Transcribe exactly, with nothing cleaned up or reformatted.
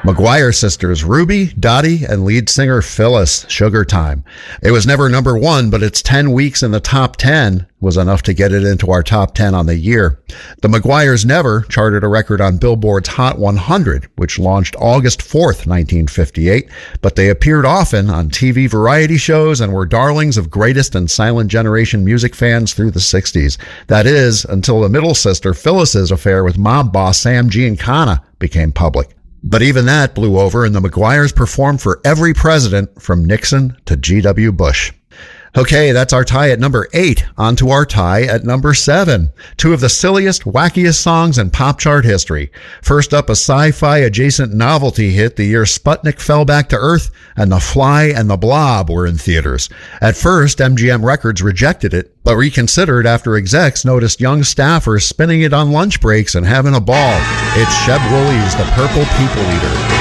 McGuire sisters, Ruby, Dottie, and lead singer Phyllis, Sugar Time. It was never number one, but its ten weeks in the top ten was enough to get it into our top ten on the year. The McGuires never charted a record on Billboard's Hot one hundred, which launched August fourth, nineteen fifty-eight, but they appeared often on T V variety shows and were darlings of greatest and silent generation music fans through the sixties. That is, until the middle sister Phyllis's affair with mob boss Sam Giancana became public. But even that blew over, and the McGuires performed for every president from Nixon to G W Bush. Okay, that's our tie at number eight. On to our tie at number seven. Two of the silliest, wackiest songs in pop chart history. First up, a sci-fi adjacent novelty hit the year Sputnik fell back to Earth and The Fly and the Blob were in theaters. At first, M G M Records rejected it, but reconsidered after execs noticed young staffers spinning it on lunch breaks and having a ball. It's Sheb Wooley's The Purple People Eater.